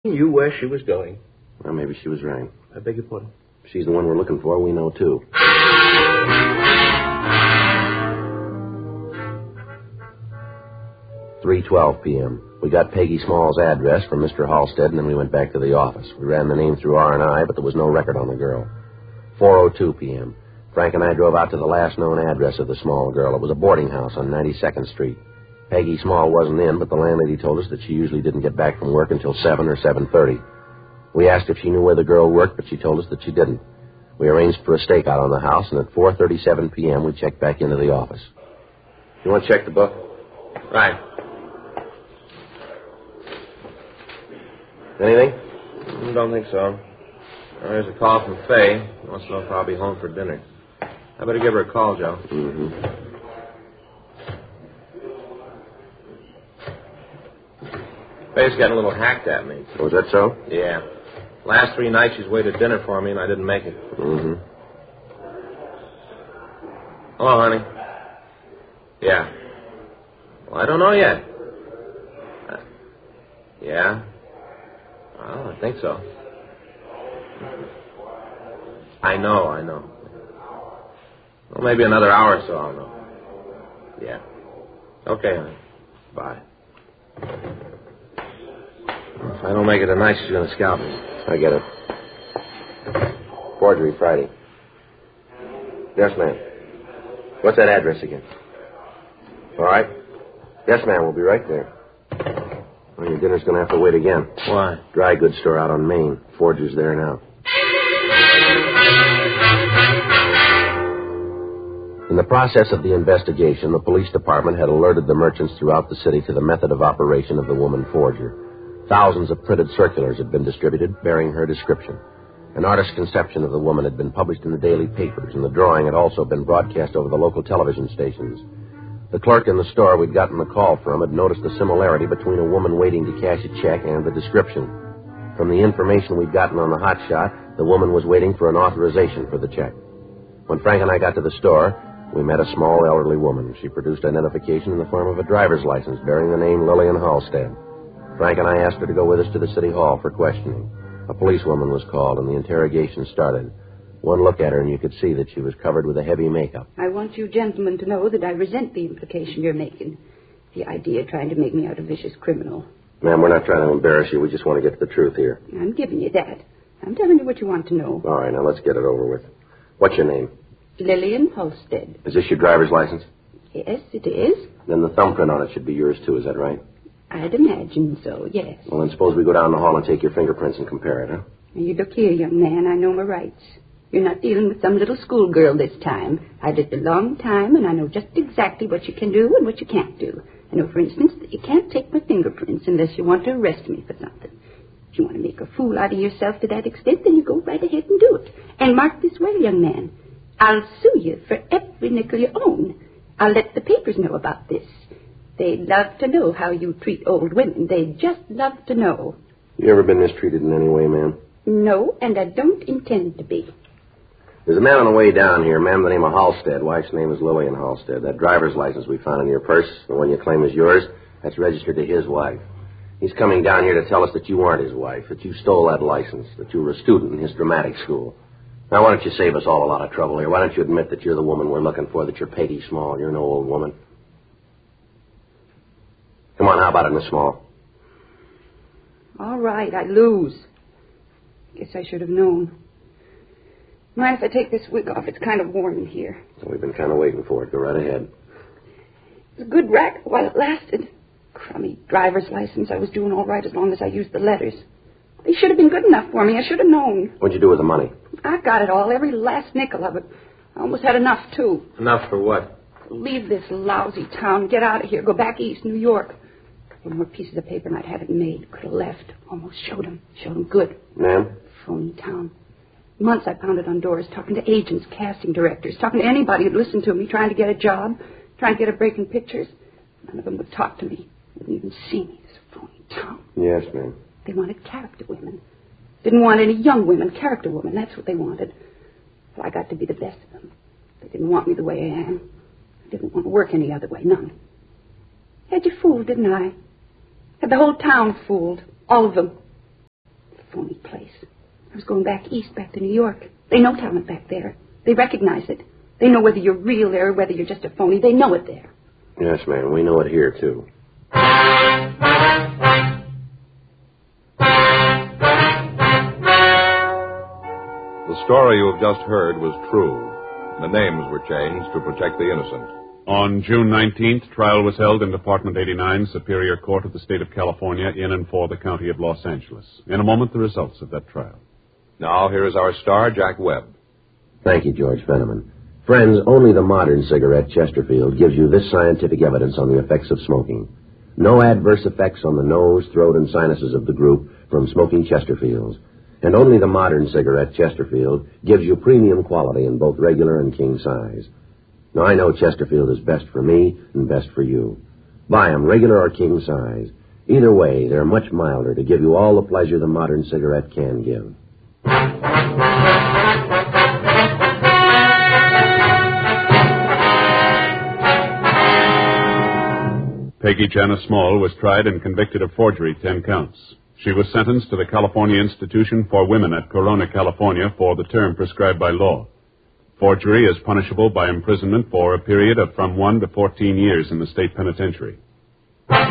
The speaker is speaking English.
You where she was going. Well, maybe she was right. I beg your pardon? If she's the one we're looking for, we know, too. 3:12 p.m. We got Peggy Small's address from Mr. Halstead, and then we went back to the office. We ran the name through R&I, but there was no record on the girl. 4:02 p.m. Frank and I drove out to the last known address of the Small girl. It was a boarding house on 92nd Street. Peggy Small wasn't in, but the landlady told us that she usually didn't get back from work until 7 or 7:30. We asked if she knew where the girl worked, but she told us that she didn't. We arranged for a stakeout on the house, and at 4:37 p.m. we checked back into the office. You want to check the book? Right. Anything? Don't think so. There's a call from Faye. Wants to know if I'll be home for dinner. I better give her a call, Joe. Mm-hmm. Faye's getting a little hacked at me. Was that so? Yeah. Last 3 nights she's waited dinner for me and I didn't make it. Mm-hmm. Hello, honey. Yeah. Well, I don't know yet. Yeah? Well, I think so. I know. Well, maybe another hour or so I'll know. Yeah. Okay, honey. Bye. If I don't make it tonight, she's going to scalp me. I get it. Forgery Friday. Yes, ma'am. What's that address again? All right. Yes, ma'am. We'll be right there. Well, your dinner's going to have to wait again. Why? Dry goods store out on Main. Forger's there now. In the process of the investigation, the police department had alerted the merchants throughout the city to the method of operation of the woman forger. Thousands of printed circulars had been distributed bearing her description. An artist's conception of the woman had been published in the daily papers, and the drawing had also been broadcast over the local television stations. The clerk in the store we'd gotten the call from had noticed the similarity between a woman waiting to cash a check and the description. From the information we'd gotten on the hot shot, the woman was waiting for an authorization for the check. When Frank and I got to the store, we met a small elderly woman. She produced identification in the form of a driver's license bearing the name Lillian Halstead. Frank and I asked her to go with us to the city hall for questioning. A policewoman was called, and the interrogation started. One look at her, and you could see that she was covered with a heavy makeup. I want you gentlemen to know that I resent the implication you're making. The idea of trying to make me out a vicious criminal. Ma'am, we're not trying to embarrass you. We just want to get to the truth here. I'm giving you that. I'm telling you what you want to know. All right, now let's get it over with. What's your name? Lillian Halstead. Is this your driver's license? Yes, it is. Then the thumbprint on it should be yours, too. Is that right? I'd imagine so, yes. Well, then suppose we go down the hall and take your fingerprints and compare it, huh? Now, you look here, young man. I know my rights. You're not dealing with some little schoolgirl this time. I lived a long time, and I know just exactly what you can do and what you can't do. I know, for instance, that you can't take my fingerprints unless you want to arrest me for something. If you want to make a fool out of yourself to that extent, then you go right ahead and do it. And mark this well, young man. I'll sue you for every nickel you own. I'll let the papers know about this. They'd love to know how you treat old women. They'd just love to know. You ever been mistreated in any way, ma'am? No, and I don't intend to be. There's a man on the way down here, a man by the name of Halstead. Wife's name is Lillian Halstead. That driver's license we found in your purse, the one you claim is yours, that's registered to his wife. He's coming down here to tell us that you weren't his wife, that you stole that license, that you were a student in his dramatic school. Now, why don't you save us all a lot of trouble here? Why don't you admit that you're the woman we're looking for, that you're Peggy Small, you're no old woman? Come on, how about it, Miss Small? All right, I lose. Guess I should have known. Mind if I take this wig off? It's kind of warm in here. We've been kind of waiting for it. Go right ahead. It was a good racket while it lasted. Crummy driver's license. I was doing all right as long as I used the letters. They should have been good enough for me. I should have known. What'd you do with the money? I got it all, every last nickel of it. I almost had enough, too. Enough for what? Leave this lousy town, get out of here, go back east, New York. A couple more pieces of paper and I'd have it made. Could have left. Almost showed him good. Ma'am? Phony town. Months I pounded on doors, talking to agents, casting directors, talking to anybody who'd listen to me, trying to get a job, trying to get a break in pictures. None of them would talk to me. Wouldn't even see me. This phony town. Yes, ma'am. They wanted character women. Didn't want any young women, character women. That's what they wanted. So I got to be the best of them. They didn't want me the way I am. I didn't want to work any other way, none. Had you fooled, didn't I? Had the whole town fooled. All of them. phony place. I was going back east, back to New York. They know talent back there. They recognize it. They know whether you're real there or whether you're just a phony. They know it there. Yes, ma'am. We know it here, too. The story you have just heard was true. The names were changed to protect the innocent. On June 19th, trial was held in Department 89, Superior Court of the State of California, in and for the County of Los Angeles. In a moment, the results of that trial. Now, here is our star, Jack Webb. Thank you, George Fenneman. Friends, only the modern cigarette, Chesterfield, gives you this scientific evidence on the effects of smoking. No adverse effects on the nose, throat, and sinuses of the group from smoking Chesterfields. And only the modern cigarette, Chesterfield, gives you premium quality in both regular and king size. Now, I know Chesterfield is best for me and best for you. Buy 'em, regular or king size. Either way, they're much milder to give you all the pleasure the modern cigarette can give. Peggy Janice Small was tried and convicted of forgery, 10 counts. She was sentenced to the California Institution for Women at Corona, California, for the term prescribed by law. Forgery is punishable by imprisonment for a period of from 1 to 14 years in the state penitentiary.